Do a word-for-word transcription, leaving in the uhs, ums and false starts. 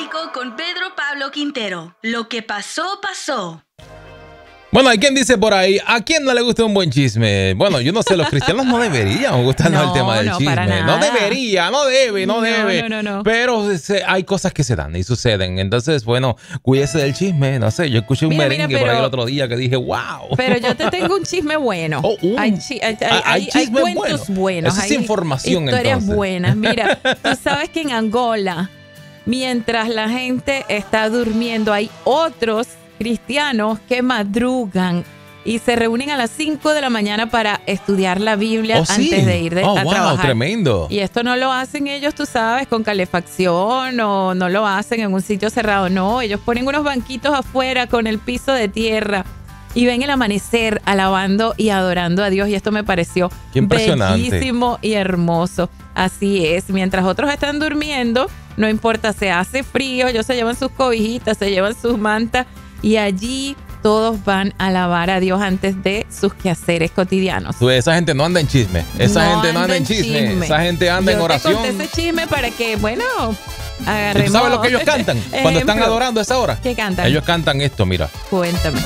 Bíblico con Pedro Pablo Quintero. Lo que pasó, pasó. Bueno, hay quien dice por ahí, ¿a quién no le gusta un buen chisme? Bueno, yo no sé, los cristianos no deberían gustarnos No, el tema del no, chisme. para nada. No debería, no debe, no, No, debe. no, no, no. Pero se- hay cosas que se dan y suceden. Entonces, bueno, cuídese del chisme. No sé, yo escuché un Mira, mira, merengue por pero- ahí el otro día que dije, wow. Pero yo te tengo un chisme bueno. Oh, uh. hay, chi- hay, hay- Ah, hay hay chisme cuentos bueno. buenos. Esa es hay información, historias entonces. buenas. Mira, tú sabes que en Angola, mientras la gente está durmiendo, hay otros cristianos que madrugan y se reúnen a las cinco de la mañana para estudiar la Biblia Oh, sí. antes de ir de, Oh, a wow, trabajar. tremendo. Y esto no lo hacen ellos, tú sabes, con calefacción o no lo hacen en un sitio cerrado. No, ellos ponen unos banquitos afuera con el piso de tierra y ven el amanecer alabando y adorando a Dios. Y esto me pareció Qué impresionante. bellísimo y hermoso. Así es, mientras otros están durmiendo, no importa, se hace frío, ellos se llevan sus cobijitas, se llevan sus mantas y allí todos van a alabar a Dios antes de sus quehaceres cotidianos. Tú, esa gente no anda en chisme. Esa gente no anda en chisme. Esa gente anda en Yo oración. te conté ese chisme para que, bueno, ¿Y agarremos. tú sabes lo que ellos cantan cuando están ejemplo. adorando a esa hora? ¿Qué cantan? Ellos cantan esto, mira. Cuéntame.